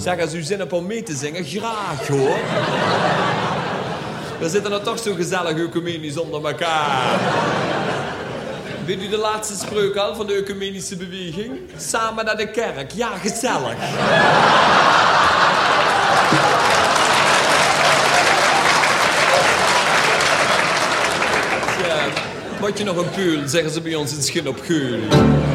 Zeg, als u zin hebt om mee te zingen, graag hoor. We zitten er toch zo gezellig ecumenisch onder elkaar. Weet u de laatste spreuk al van de ecumenische beweging? Samen naar de kerk. Ja, gezellig. Ja, wat je nog een peul, zeggen ze bij ons in Schin op Geul.